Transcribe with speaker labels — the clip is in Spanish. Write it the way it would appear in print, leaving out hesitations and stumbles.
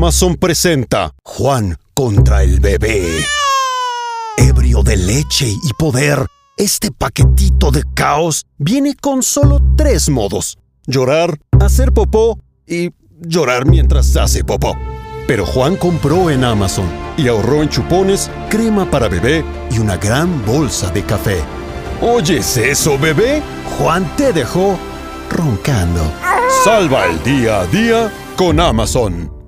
Speaker 1: Amazon presenta Juan contra el bebé. Ebrio de leche y poder, este paquetito de caos viene con solo 3 modos: llorar, hacer popó y llorar mientras hace popó. Pero Juan compró en Amazon y ahorró en chupones, crema para bebé y una gran bolsa de café. ¿Oyes eso, bebé? Juan te dejó roncando. Salva el día a día con Amazon.